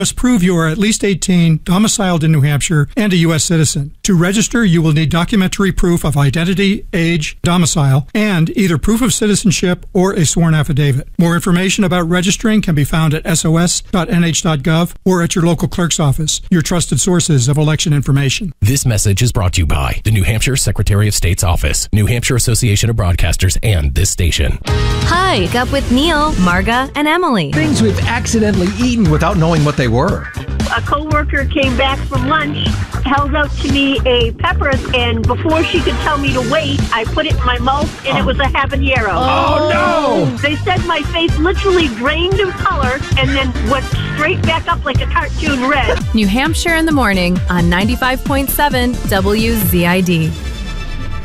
must prove you are at least 18, domiciled in New Hampshire, and a U.S. citizen. To register, you will need documentary proof of identity, age, domicile, and either proof of citizenship or a sworn affidavit. More information about registering can be found at sos.nh.gov or at your local clerk's office, your trusted sources of election information. This message is brought to you by the New Hampshire Secretary of State's Office, New Hampshire Association of Broadcasters, and this station. Hi, up with Neil, Marga, and Emily. Things we've accidentally eaten without knowing what they were. A coworker came back from lunch, held out to me a pepper, and before she could tell me to wait, I put it in my mouth, and it was a habanero. Oh, no! They said my face literally drained of color and then went straight back up like a cartoon red. New Hampshire in the morning on 95.7 WZID.